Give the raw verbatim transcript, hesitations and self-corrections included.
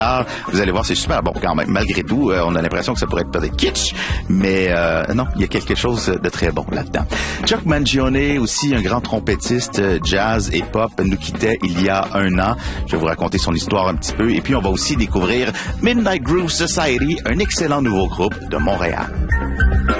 Ah, vous allez voir, c'est super bon quand même. Malgré tout, euh, on a l'impression que ça pourrait être peut-être kitsch, mais euh, non, il y a quelque chose de très bon là-dedans. Chuck Mangione, aussi un grand trompettiste jazz et pop, nous quittait il y a un an. Je vais vous raconter son histoire un petit peu. Et puis, on va aussi découvrir Midnight Groove Society, un excellent nouveau groupe de Montréal.